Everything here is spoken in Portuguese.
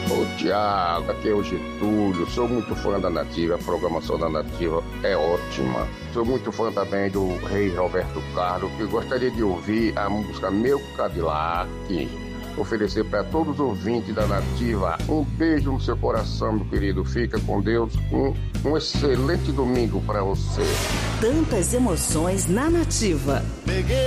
Ô Tiago, aqui é o Getúlio, sou muito fã da Nativa, a programação da Nativa é ótima. Sou muito fã também do Rei Roberto Carlos, que gostaria de ouvir a música Meu Cadillac. Oferecer para todos os ouvintes da Nativa um beijo no seu coração, meu querido. Fica com Deus. Um excelente domingo para você. Tantas emoções na Nativa.